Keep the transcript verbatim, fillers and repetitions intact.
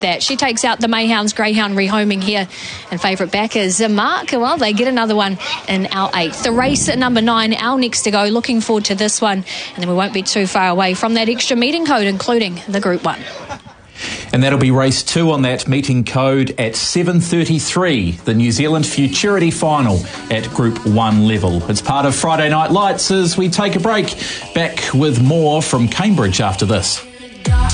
That she takes out the Mayhounds Greyhound rehoming here, and favourite back is Mark. Well, they get another one in our eighth. The race at number nine, our next to go. Looking forward to this one, and then we won't be too far away from that extra meeting code, including the Group One. And that'll be race two on that meeting code at seven thirty-three, the New Zealand Futurity Final at Group one level. It's part of Friday Night Lights as we take a break. Back with more from Cambridge after this.